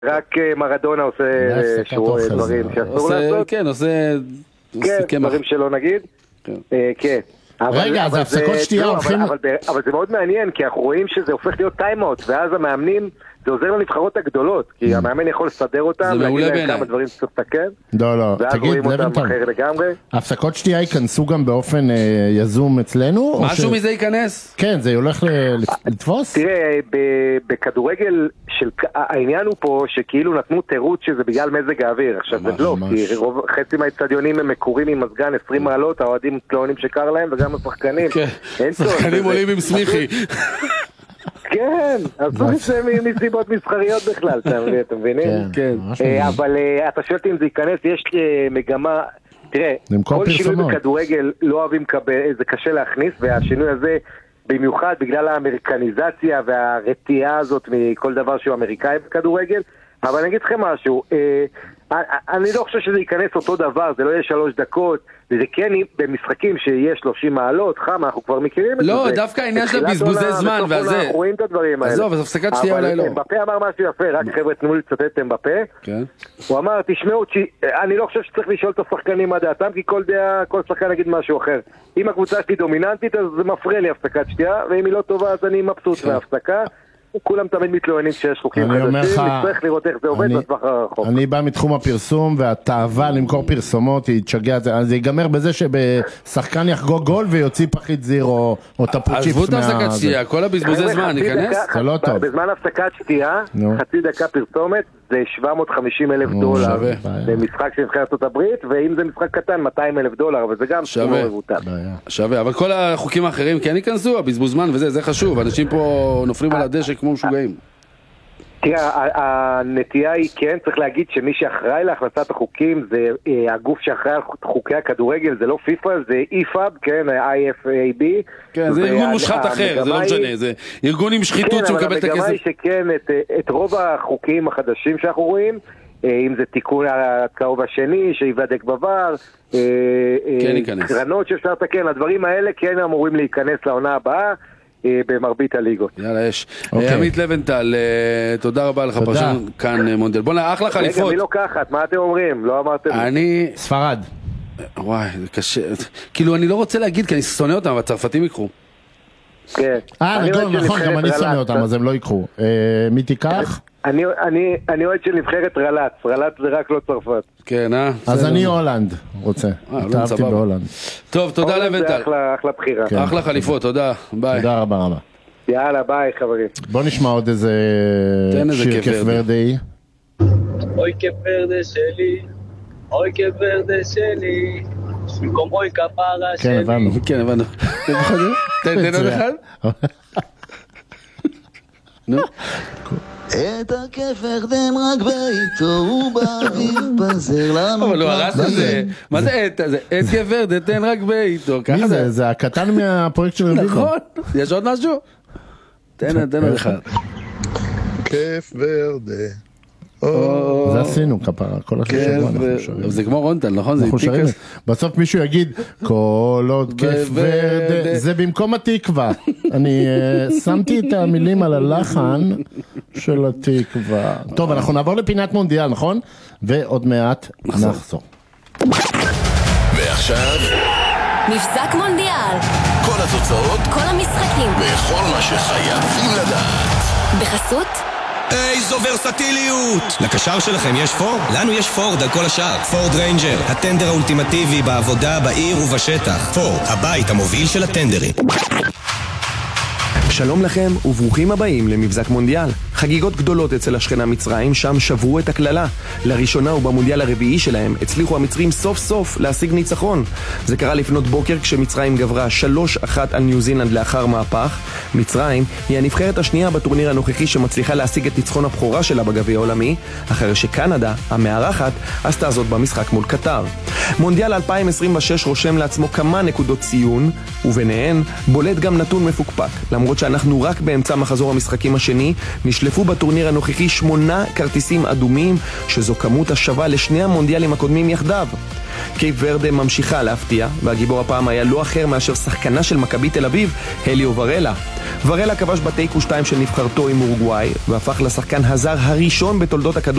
רק מרדונה עושה דברים שאסור לעשות. כן, עושה דברים שלא נגיד. כן. רגע, אז הפסקות שתייה הולכים... אבל זה מאוד מעניין, כי אנחנו רואים שזה הופך להיות טיימאוט, ואז המאמנים, זה עוזר לנבחרות הגדולות, כי המאמן יכול לסדר אותם, להגיד להם כמה דברים שצריך לתקן. לא, תגיד, לבנטל, הפסקות שתייה ייכנסו גם באופן יזום אצלנו? משהו מזה ייכנס? כן, זה הולך לתפוס? תראה, בכדורגל, העניין הוא פה שכאילו נתנו תירוץ שזה בגלל מזג האוויר, עכשיו זה לא, כי חצי מהאצטדיונים הם מקורים עם מזגן 20 מעלות, האוהדים מתלוננים שקר להם וגם השחקנים. שחקנים עולים עם סמיכי. כן, עשו את זה מסיבות מסחריות בכלל, אתם מבינים? כן. אבל אתה שואלת אם זה ייכנס, יש מגמה, תראה, כל שינוי בכדורגל לא אוהבים לקבל, זה קשה להכניס, והשינוי הזה במיוחד בגלל האמריקניזציה והרתיעה הזאת מכל דבר שהוא אמריקאי בכדורגל, אבל אני אגיד לכם משהו, אני לא חושב שזה ייכנס אותו דבר, זה לא יהיה 3 דקות, וזה כן במשחקים שיהיה 30 מעלות, חם, אנחנו כבר מכירים את זה. לא, דווקא העניין של בזבוזי זמן, וזה... אנחנו רואים את הדברים האלה. עזוב, אז הפסקת שתייה אולי לא. אבל אמבפה אמר משהו יפה, רק חבר'ה תנו לי לצטט אמבפה. הוא אמר, תשמעו, אני לא חושב שצריך לשאול את השחקנים מה דעתם, כי כל שחקן יגיד משהו אחר. אם הקבוצה שלי דומיננטית, אז זה מפריע לי הפסקת שתייה, ואם היא לא טובה, אז אני מבסוט מההפסקה. כולם תמיד מתלוננים שיש חוקים חדשים, נצטרך לראות איך זה עובד בטווח הרחוק. אני בא מתחום הפרסום, והתאווה למכור פרסומות היא תשגע, זה ייגמר בזה שבשחקן יחגוג גול ויוציא פחית זיר או טפוצ'יפס. עזבו את הפסקת שתייה, כל הבזבוזי זמן, ניכנס? זה לא טוב. בזמן הפסקת שתייה, חצי דקה פרסומת, זה $750,000 במשחק של נבחרת ארצות הברית, ואם זה משחק קטן, $200,000, אבל זה גם סכום מבוטל. שווה, אבל כל החוקים האחרים כן ייכנסו, הבזבוז זמן וזה, זה חשוב, אנשים פה נופלים על הדשא כמו משוגעים. תראה, הנטייה היא כן, צריך להגיד שמי שאחראי להכנסת החוקים זה הגוף שאחראי על חוקי הכדורגל, זה לא פיפ"א, זה IFAB, כן, IFAB. כן, זה ארגון מושחת אחר, זה לא משנה, זה ארגון עם שחיתות שמקבל את הכסף. כן, אבל המגמה היא שכן, את רוב החוקים החדשים שאנחנו רואים, אם זה תיקון הצהוב השני, שיבדק בבר, קרנות שאפשר לתקן, הדברים האלה כן אמורים להיכנס לעונה הבאה, במרבית הליגות. יאללה, יש. עמית לבנטל, תודה רבה לך, פרשן כאן מונדיאל. בוא נאח לך חליפות. רגע, מי לוקחת? מה אתם אומרים? לא אמרתם. אני... ספרד. וואי, זה קשה. כאילו, אני לא רוצה להגיד, כי אני שונא אותם, אבל הצרפתים יקחו. כן. נכון, גם אני שונא אותם, אז הם לא יקחו. מי תיקח? אני אוהד של נבחרת רלץ, רלץ זה רק לא צרפת. כן, אז אני הולנד רוצה, התאהבתי בהולנד. טוב, תודה לבנטל. אחלה בחירה. אחלה חליפות, תודה, ביי. תודה רבה רבה. יאללה, ביי חברים. בוא נשמע עוד איזה שיר כיף ורדי. אוי כיף ורדי שלי, אוי כיף ורדי שלי, במקום אוי כפרה שלי. כן, הבנו. תן עוד אחד. נו. את הכיף ורדם רק ביתו הוא באוויר פזר לנו. אבל הוא הרס את זה. מה זה את זה? את כיף ורדם תן רק ביתו. מי זה? זה הקטן מהפרויקט של רביבו. נכון. יש עוד משהו? תן עוד אחד. כיף ורדה. זה עשינו כפרה, כל השבוע אנחנו שרים. זה כמו רונטל, נכון? אנחנו שרים. בסוף מישהו יגיד, כל עוד כיף ורדה, זה במקום התקווה. אני שמתי את המילים על הלחן של התקווה. טוב, אנחנו נעבור לפינת מונדיאל, נכון? ועוד מעט נחזור. ועכשיו מבזק מונדיאל, כל התוצאות, כל המשחקים וכל מה שחייבים לדעת בחסות איזו ורסטיליות! לקשר שלכם יש פורד? לנו יש פורד על כל השאר. פורד ריינג'ר, הטנדר האולטימטיבי בעבודה, בעיר ובשטח. פורד, הבית המוביל של הטנדרים. שלום לכם וברוכים הבאים למבזק מונדיאל. חגיגות גדולות אצל השכנה מצרים, שם שברו את הכללה. לראשונה ובמונדיאל הרביעי שלהם הצליחו המצרים סוף סוף להשיג ניצחון. זה קרה לפנות בוקר כשמצרים גברה 3-1 על ניו זילנד לאחר מהפך. מצרים היא הנבחרת השנייה בטורניר הנוכחי שמצליחה להשיג את ניצחון הבכורה שלה בגביע העולמי, אחרי שקנדה, המארחת, עשתה זאת במשחק מול קטר. מונדיאל 2026 רושם לעצמו כמה נקודות ציון, וביניהן בולט גם נתון מפוקפק. למרות שאנחנו רק באמצע מחזור המשחקים השני, נשלפו בטורניר הנוכחי 8 כרטיסים אדומים, שזו כמות השווה לשני המונדיאלים הקודמים יחדיו. קייפ ורדה ממשיכה להפתיע, והגיבור הפעם היה לא אחר מאשר שחקנה של מכבי תל אביב, הליו ורלה. ורלה כבש בתיקו 2 של נבחרתו עם אורוגוואי, והפך לשחקן הזר הראשון בתולדות